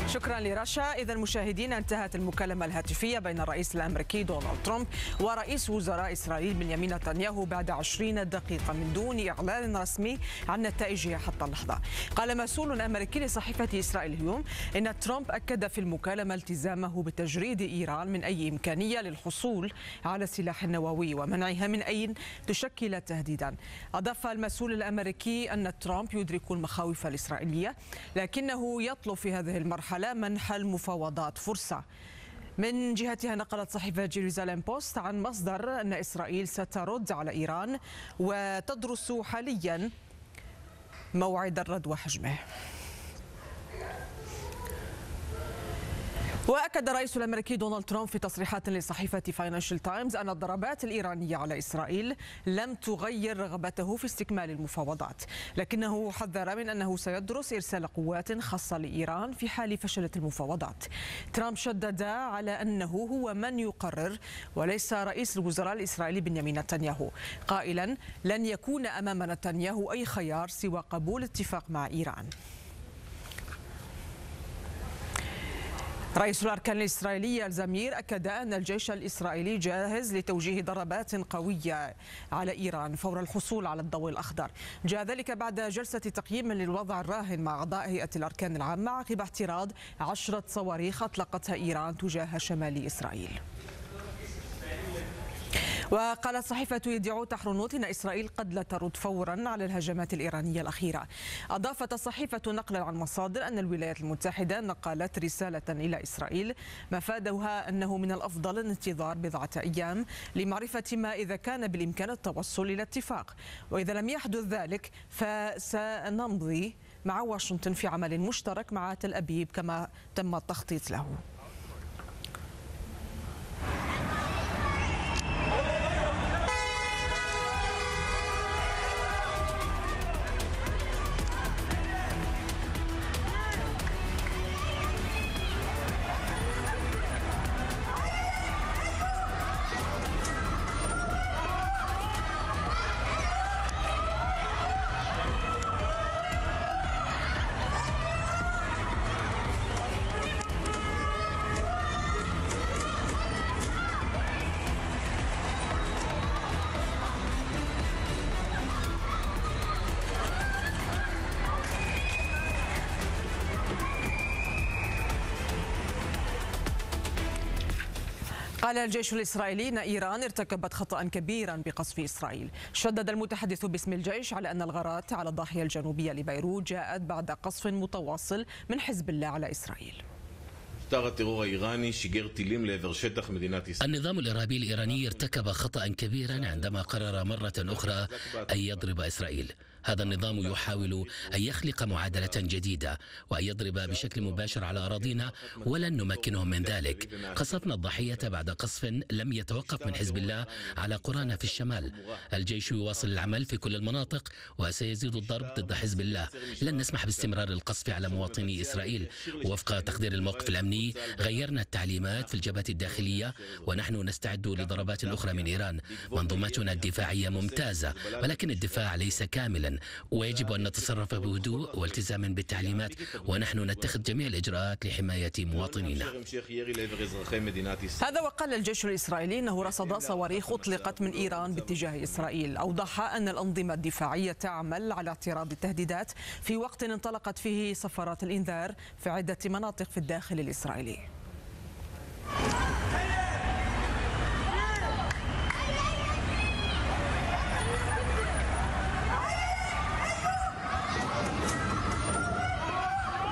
شكرا لرشا. إذا مشاهدينا، انتهت المكالمة الهاتفية بين الرئيس الأمريكي دونالد ترامب ورئيس وزراء إسرائيل بنيامين نتنياهو بعد 20 دقيقة من دون إعلان رسمي عن نتائجها حتى اللحظة. قال مسؤول أمريكي لصحيفة إسرائيل اليوم إن ترامب أكد في المكالمة التزامه بتجريد إيران من أي إمكانية للحصول على السلاح النووي ومنعها من أن تشكل تهديدا. أضاف المسؤول الأمريكي أن ترامب يدرك المخاوف الإسرائيلية، لكنه يطلب في هذه المرحلة منح المفاوضات فرصة. من جهتها نقلت صحيفة جيروزاليم بوست عن مصدر أن إسرائيل سترد على إيران وتدرس حاليا موعد الرد وحجمه. وأكد الرئيس الأمريكي دونالد ترامب في تصريحات لصحيفة فاينانشال تايمز أن الضربات الإيرانية على إسرائيل لم تغير رغبته في استكمال المفاوضات، لكنه حذر من أنه سيدرس إرسال قوات خاصة لإيران في حال فشلت المفاوضات. ترامب شدد على أنه هو من يقرر وليس رئيس الوزراء الإسرائيلي بنيامين نتنياهو، قائلا لن يكون أمام نتنياهو أي خيار سوى قبول اتفاق مع إيران. رئيس الأركان الإسرائيلي الزمير أكد أن الجيش الإسرائيلي جاهز لتوجيه ضربات قوية على إيران فور الحصول على الضوء الأخضر. جاء ذلك بعد جلسة تقييم للوضع الراهن مع أعضاء هيئة الأركان العامة عقب اعتراض 10 صواريخ أطلقتها إيران تجاه شمال إسرائيل. وقالت صحيفة يدعوت أحرنوت إن إسرائيل قد لا ترد فورا على الهجمات الإيرانية الأخيرة. أضافت الصحيفة نقلا عن مصادر أن الولايات المتحدة نقلت رسالة إلى إسرائيل مفادها أنه من الأفضل الانتظار بضعة أيام لمعرفة ما إذا كان بالإمكان التوصل إلى اتفاق، وإذا لم يحدث ذلك فسنمضي مع واشنطن في عمل مشترك مع تل أبيب كما تم التخطيط له. قال الجيش الإسرائيلي إن إيران ارتكبت خطأ كبيرا بقصف إسرائيل. شدد المتحدث باسم الجيش على أن الغارات على الضاحية الجنوبية لبيروت جاءت بعد قصف متواصل من حزب الله على إسرائيل. النظام الإرهابي الإيراني ارتكب خطأ كبيرا عندما قرر مرة أخرى أن يضرب إسرائيل. هذا النظام يحاول أن يخلق معادلة جديدة وأن يضرب بشكل مباشر على أراضينا، ولن نمكنهم من ذلك. قصفنا الضحية بعد قصف لم يتوقف من حزب الله على قرانا في الشمال. الجيش يواصل العمل في كل المناطق وسيزيد الضرب ضد حزب الله. لن نسمح باستمرار القصف على مواطني إسرائيل. وفق تقدير الموقف الأمني غيرنا التعليمات في الجبهات الداخلية ونحن نستعد لضربات أخرى من إيران. منظومتنا الدفاعية ممتازة، ولكن الدفاع ليس كاملا، ويجب أن نتصرف بهدوء والتزام بالتعليمات، ونحن نتخذ جميع الإجراءات لحماية مواطنينا. هذا وقال الجيش الإسرائيلي أنه رصد صواريخ أطلقت من إيران باتجاه إسرائيل. أوضح أن الأنظمة الدفاعية تعمل على اعتراض التهديدات في وقت انطلقت فيه صفارات الإنذار في عدة مناطق في الداخل الإسرائيلي.